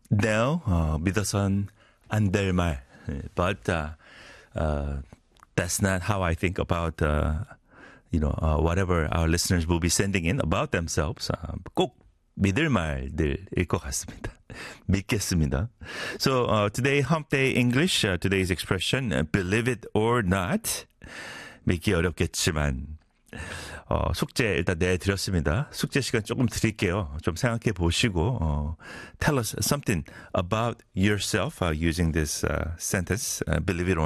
No, 믿어선 안 될 말. But that's not how I think about whatever our listeners will be sending in about themselves. 꼭 믿을 말들일 것 같습니다. 믿겠습니다. So today, Hump Day English, today's expression, believe it or not. 믿기 어렵겠지만 숙제 일단 내드렸습니다. 숙제 시간 조금 드릴게요. 좀 생각해 보시고 tell us something about yourself using this sentence, believe it or